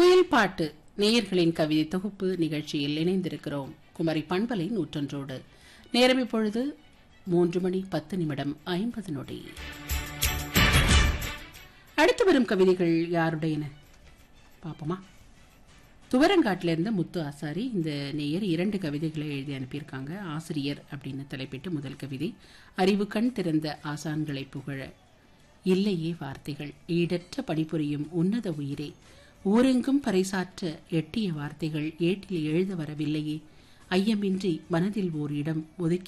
குயில் பாட்டு நேயர்களின் கவிதை தொகுப்பு நிகழ்ச்சியில் இணைந்திருக்கிறோம். குமரி பண்பலை 101 நேரம் இப்பொழுது 3:10 அடுத்து வரும் கவிதைகள் யாருடையன பாப்போமா? துவரங்காட்டிலிருந்து முத்து ஆசாரி இந்த நேயர் 2 கவிதைகளை எழுதி அனுப்பியிருக்காங்க. ஆசிரியர் அப்படின்னு தலைப்பிட்டு முதல் கவிதை. அறிவு கண் திறந்த ஆசான்களை புகழ இல்லையே வார்த்தைகள், ஈடற்ற பணிபுரியும் உன்னத உயிரே, ஊரெங்கும் பறைசாற்ற எட்டிய வார்த்தைகள் ஏட்டில் எழுத வரவில்லையே, ஐயமின்றி மனதில் ஓர் இடம் ஒதுக்கி